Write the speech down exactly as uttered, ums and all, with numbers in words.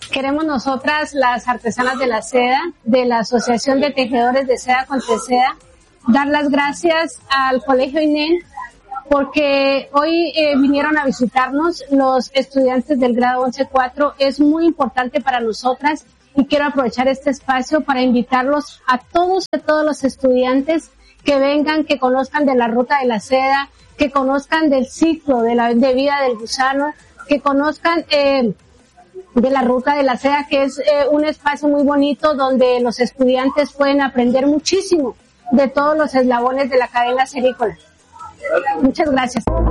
Queremos nosotras, las artesanas de la seda, de la Asociación de Tejedores de Seda con Teseda, dar las gracias al Colegio I N E N porque hoy eh, vinieron a visitarnos los estudiantes del grado once cuatro. Es muy importante para nosotras y quiero aprovechar este espacio para invitarlos a todos, a todos los estudiantes que vengan, que conozcan de la ruta de la seda, que conozcan del ciclo de la de vida del gusano, que conozcan eh, de la ruta de la seda, que es eh, un espacio muy bonito donde los estudiantes pueden aprender muchísimo de todos los eslabones de la cadena cerícola. Muchas gracias.